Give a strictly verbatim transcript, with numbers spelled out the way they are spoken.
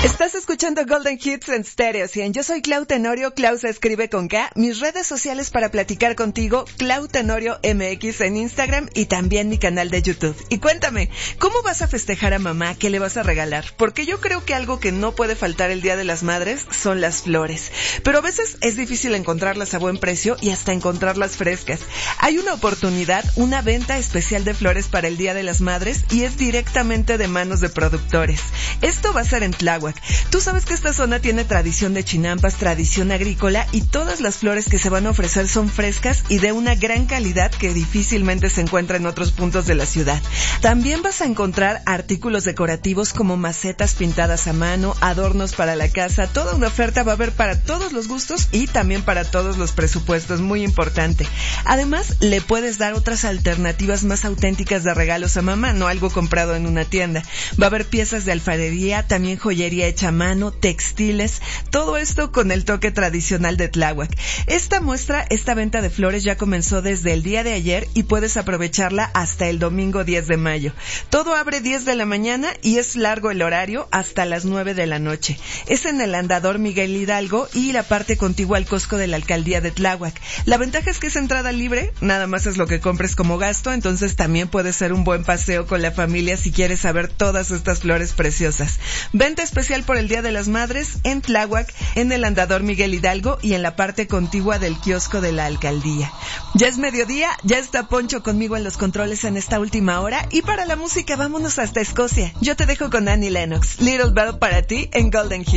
Estás escuchando Golden Hits en Stereo cien. Yo soy Clau Tenorio, Clau se escribe con K. Mis redes sociales para platicar contigo, Clau Tenorio M X en Instagram y también mi canal de YouTube. Y cuéntame, ¿cómo vas a festejar a mamá? ¿Qué le vas a regalar? Porque yo creo que algo que no puede faltar el Día de las Madres son las flores. Pero a veces es difícil encontrarlas a buen precio y hasta encontrarlas frescas. Hay una oportunidad, una venta especial de flores para el Día de las Madres y es directamente de manos de productores. Esto va a ser en Tláhuac. Tú sabes que esta zona tiene tradición de chinampas, tradición agrícola y todas las flores que se van a ofrecer son frescas y de una gran calidad que difícilmente se encuentra en otros puntos de la ciudad. También vas a encontrar artículos decorativos como macetas pintadas a mano, adornos para la casa, toda una oferta va a haber para todos los gustos y también para todos los presupuestos, muy importante. Además, le puedes dar otras alternativas más auténticas de regalos a mamá, no algo comprado en una tienda. Va a haber piezas de alfarería, también joyería hecha a mano, textiles, todo esto con el toque tradicional de Tláhuac. Esta muestra, esta venta de flores ya comenzó desde el día de ayer y puedes aprovecharla hasta el domingo diez de mayo. Todo abre diez de la mañana y es largo el horario hasta las nueve de la noche. Es en el Andador Miguel Hidalgo y la parte contigua al Costco de la Alcaldía de Tláhuac. La ventaja es que es entrada libre, nada más es lo que compres como gasto, entonces también puede ser un buen paseo con la familia si quieres saber todas estas flores preciosas. Venta especial por el Día de las Madres en Tláhuac, en el Andador Miguel Hidalgo y en la parte contigua del kiosco de la alcaldía. Ya es mediodía, ya está Poncho conmigo en los controles en esta última hora y para la música vámonos hasta Escocia. Yo te dejo con Annie Lennox, Little Bell para ti en Golden Hits.